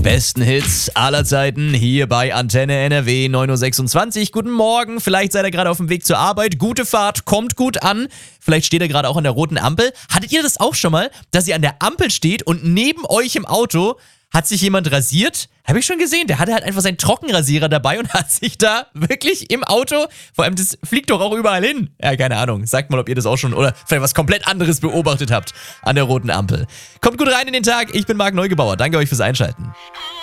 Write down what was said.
besten Hits aller Zeiten hier bei Antenne NRW 9.26 Uhr. Guten Morgen, vielleicht seid ihr gerade auf dem Weg zur Arbeit. Gute Fahrt, kommt gut an. Vielleicht steht ihr gerade auch an der roten Ampel. Hattet ihr das auch schon mal, dass ihr an der Ampel steht und neben euch im Auto hat sich jemand rasiert? Habe ich schon gesehen. Der hatte halt einfach seinen Trockenrasierer dabei und hat sich da wirklich im Auto, vor allem das fliegt doch auch überall hin. Ja, keine Ahnung. Sagt mal, ob ihr das auch schon oder vielleicht was komplett anderes beobachtet habt an der roten Ampel. Kommt gut rein in den Tag. Ich bin Marc Neugebauer. Danke euch fürs Einschalten.